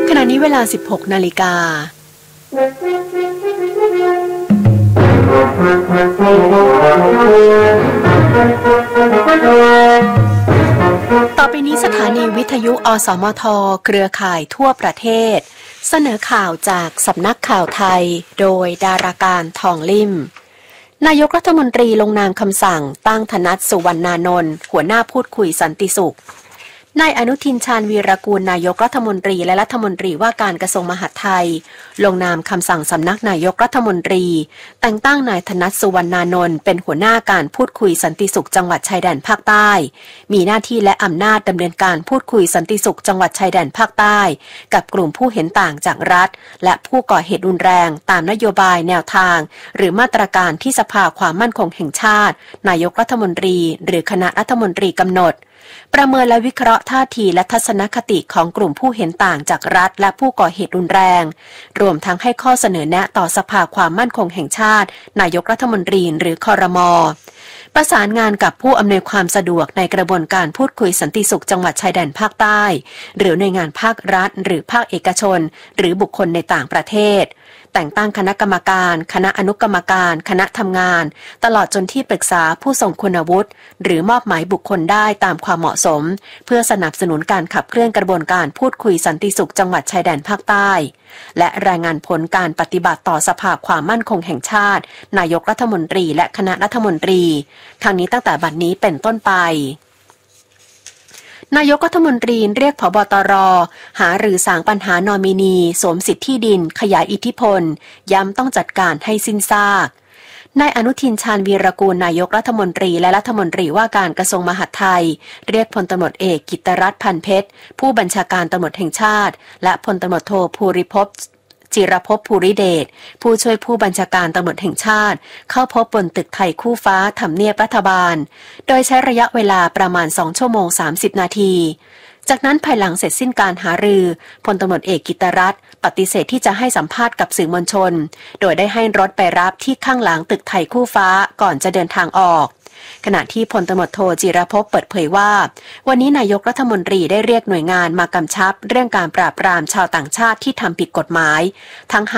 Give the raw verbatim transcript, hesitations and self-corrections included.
ขณะนี้เวลา สิบหกนาฬิกาต่อไปนี้สถานีวิทยุอสมทเครือข่ายทั่วประเทศเสนอข่าวจากสำนักข่าวไทยโดยดาราการทองลิ่มนายกรัฐมนตรีลงนามคำสั่งตั้งธนัส สุวรรณานนท์หัวหน้าพูดคุยสันติสุขนายอนุทินชาญวีรกูลนายกรัฐมนตรีและรัฐมนตรีว่าการกระทรวงมหาดไทยลงนามคำสั่งสำนักนายกรัฐมนตรีแต่งตั้งนายธนัส สุวรรณานนท์เป็นหัวหน้าการพูดคุยสันติสุขจังหวัดชายแดนภาคใต้มีหน้าที่และอำนาจดำเนินการพูดคุยสันติสุขจังหวัดชายแดนภาคใต้กับกลุ่มผู้เห็นต่างจากรัฐและผู้ก่อเหตุรุนแรงตามนโยบายแนวทางหรือมาตรการที่สภาความมั่นคงแห่งชาตินายกรัฐมนตรีหรือคณะรัฐมนตรีกำหนดประเมินและวิเคราะห์ท่าทีและทัศนคติของกลุ่มผู้เห็นต่างจากรัฐและผู้ก่อเหตุรุนแรงรวมทั้งให้ข้อเสนอแนะต่อสภาความมั่นคงแห่งชาตินายกรัฐมนตรีหรือครม.ประสานงานกับผู้อำนวยความสะดวกในกระบวนการพูดคุยสันติสุขจังหวัดชายแดนภาคใต้หรือหน่วยงานภาครัฐหรือภาคเอกชนหรือบุคคลในต่างประเทศแต่งตั้งคณะกรรมการคณะอนุกรรมการคณะทำงานตลอดจนที่ปรึกษาผู้ทรงคุณวุฒิหรือมอบหมายบุคคลได้ตามความเหมาะสมเพื่อสนับสนุนการขับเคลื่อนกระบวนการพูดคุยสันติสุขจังหวัดชายแดนภาคใต้และรายงานผลการปฏิบัติต่อสภาความมั่นคงแห่งชาตินายกรัฐมนตรีและคณะรัฐมนตรีทางนี้ตั้งแต่บัดนี้เป็นต้นไปนายกรัฐมนตรีเรียกผบตรหารือสางปัญหานอมินีสวมสิทธิที่ดินขยายอิทธิพลย้ำต้องจัดการให้สิ้นซากนายอนุทินชาญวีรกูลนายกรัฐมนตรีและรัฐมนตรีว่าการกระทรวงมหาดไทยเรียกพลตำรวจเอกกิตติรัตน์พันเพชรผู้บัญชาการตำรวจแห่งชาติและพลตำรวจโทภูริภพจิรภพภูริเดชผู้ช่วยผู้บัญชาการตำรวจแห่งชาติเข้าพบบนตึกไทยคู่ฟ้าทำเนียบรัฐบาลโดยใช้ระยะเวลาประมาณสองชั่วโมงสามสิบนาทีจากนั้นภายหลังเสร็จสิ้นการหารือพลตำรวจเอกกิตติรัตน์ปฏิเสธที่จะให้สัมภาษณ์กับสื่อมวลชนโดยได้ให้รถไปรับที่ข้างหลังตึกไทยคู่ฟ้าก่อนจะเดินทางออกขณะที่พลตำรวจโทจิรภพเปิดเผยว่าวันนี้นายกรัฐมนตรีได้เรียกหน่วยงานมากำชับเรื่องการปราบปรามชาวต่างชาติที่ทำผิดกฎหมายทั้ง